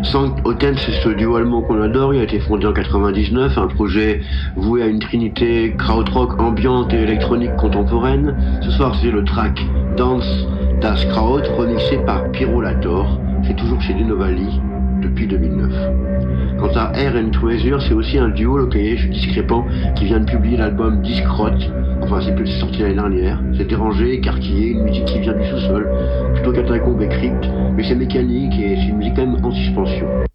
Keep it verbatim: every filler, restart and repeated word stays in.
Sankt Otten, c'est ce duo allemand qu'on adore. Il a été fondé en quatre-vingt-dix-neuf, un projet voué à une trinité krautrock ambiante et électronique contemporaine. Ce soir, c'est le track Dance das Kraut, remixé par Pyro Lator. C'est toujours chez Denovali depuis deux mille neuf. Quant à Air and Treasure, c'est aussi un duo localisé chez Discrépant qui vient de publier l'album Discrot. Enfin, c'est plus sorti l'année dernière. C'est dérangé, écarquillé, une musique qui vient du sous-sol, plutôt catacombe et crypte, mais c'est mécanique et c'est une musique quand même en suspension.